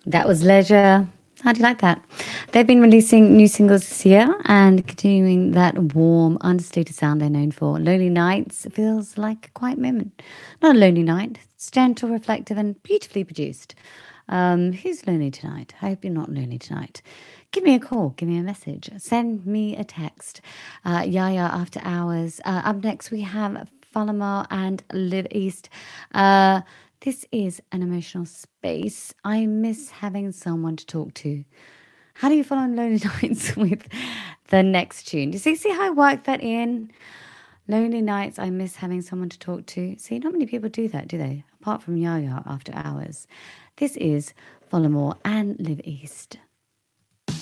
That was Leisure. How do you like that? They've been releasing new singles this year and continuing that warm, understated sound they're known for. Lonely Nights feels like a quiet moment. Not a lonely night. It's gentle, reflective, and beautifully produced. Who's lonely tonight? I hope you're not lonely tonight. Give me a call. Give me a message. Send me a text. Yaya After Hours. Up next, we have Falamar and Live East. This is an emotional space. I miss having someone to talk to. How do you follow Lonely Nights with the next tune? Do you see how I worked that in? Lonely Nights, I miss having someone to talk to. See, not many people do that, do they? Apart from Yaya After Hours. This is Follow More and Live East.